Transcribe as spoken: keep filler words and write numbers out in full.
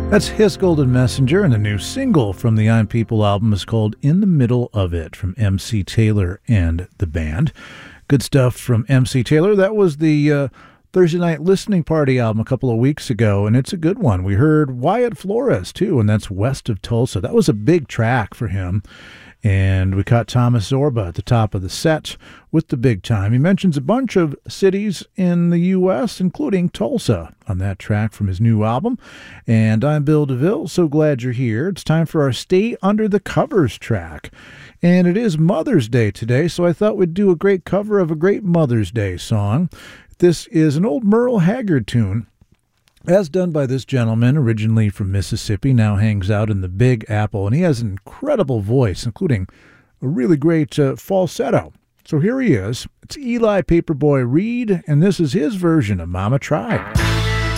That's His Golden Messenger, and the new single from the I'm People album is called In the Middle of It from M C Taylor and the band. Good stuff from M C Taylor. That was the uh, Thursday Night Listening Party album a couple of weeks ago, and it's a good one. We heard Wyatt Flores, too, and that's West of Tulsa. That was a big track for him. And we caught Thomas Zorba at the top of the set with the big time. He mentions a bunch of cities in the U S, including Tulsa, on that track from his new album. And I'm Bill DeVille. So glad you're here. It's time for our Stay Under the Covers track. And it is Mother's Day today, so I thought we'd do a great cover of a great Mother's Day song. This is an old Merle Haggard tune, as done by this gentleman, originally from Mississippi, now hangs out in the Big Apple, and he has an incredible voice, including a really great uh, falsetto. So here he is. It's Eli Paperboy Reed, and this is his version of Mama Tried.